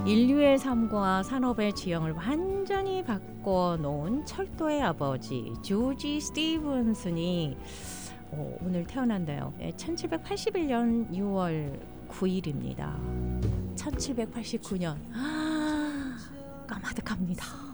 인류의 삶과 산업의 지형을 완전히 바꿔놓은 철도의 아버지 조지 스티븐슨이 오늘 태어난대요. 1781년 6월 9일입니다. 1789년 까마득합니다.